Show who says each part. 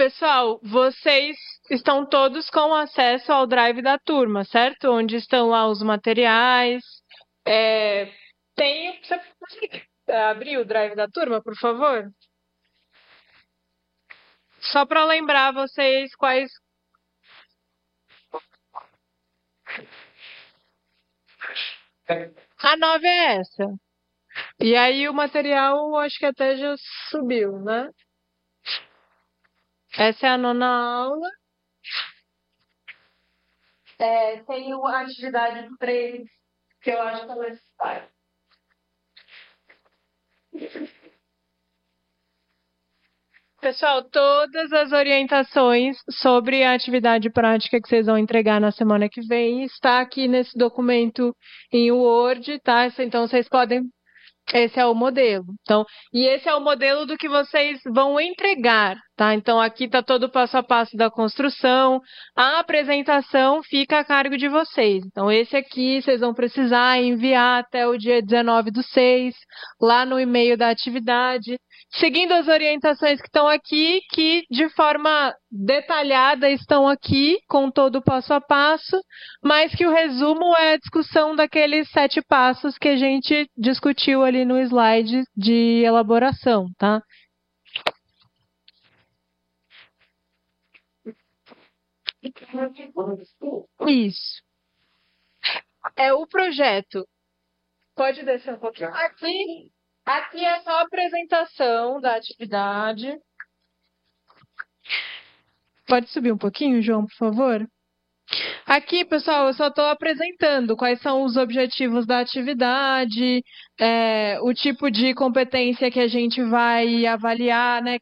Speaker 1: Pessoal, vocês estão todos com acesso ao Drive da turma, certo? Onde estão lá os materiais. É, Você consegue abrir o Drive da turma, por favor? Só para lembrar vocês quais. A 9 é essa. E aí o material, acho que até já subiu, né? Essa é a nona aula. Tem a atividade 3, que eu acho que ela vai. Pessoal, todas as orientações sobre a atividade prática que vocês vão entregar na semana que vem está aqui nesse documento em Word, tá? Então vocês podem. Esse é o modelo. Então, e esse é o modelo do que vocês vão entregar, tá? Então, aqui está todo o passo a passo da construção. A apresentação fica a cargo de vocês. Então, esse aqui vocês vão precisar enviar até o dia 19/6, lá no e-mail da atividade, seguindo as orientações que estão aqui, que de forma detalhada estão aqui, com todo o passo a passo, mas que o resumo é a discussão daqueles 7 passos que a gente discutiu ali no slide de elaboração, tá? Isso. É o projeto. Pode descer um pouquinho. Aqui é só a apresentação da atividade. Pode subir um pouquinho, João, por favor? Aqui, pessoal, eu só estou apresentando quais são os objetivos da atividade, o tipo de competência que a gente vai avaliar, né?